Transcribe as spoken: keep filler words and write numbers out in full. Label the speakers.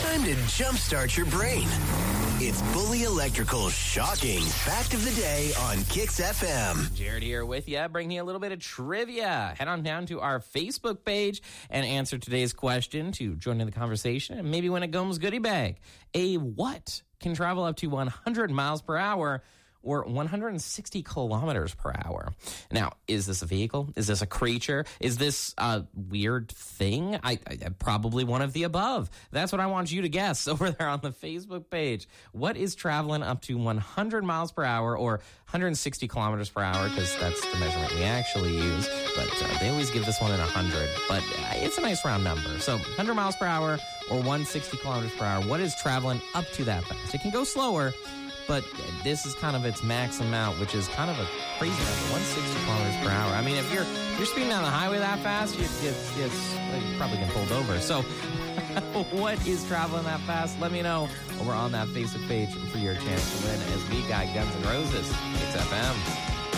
Speaker 1: Time to jumpstart your brain. It's Bully Electrical's shocking fact of the day on Kicks F M.
Speaker 2: Jared here with you, bringing you a little bit of trivia. Head on down to our Facebook page and answer today's question to join in the conversation and maybe win a Gomes goodie bag. A what can travel up to one hundred miles per hour or one hundred sixty kilometers per hour? Now, is this a vehicle? Is this a creature? Is this a weird thing? I, I probably one of the above. That's what I want you to guess over there on the Facebook page. What is traveling up to one hundred miles per hour or one hundred sixty kilometers per hour? Because that's the measurement we actually use. But uh, they always give this one in one hundred. But uh, it's a nice round number. So one hundred miles per hour or one hundred sixty kilometers per hour. What is traveling up to that fast? It can go slower, but this is kind of its max amount, which is kind of a crazy number, one hundred sixty kilometers per hour. I mean, if you're if you're speeding down the highway that fast, you, you, it's, well, you probably get pulled over. So what is traveling that fast? Let me know over on that Facebook page for your chance to win as we got Guns N' Roses. It's F M.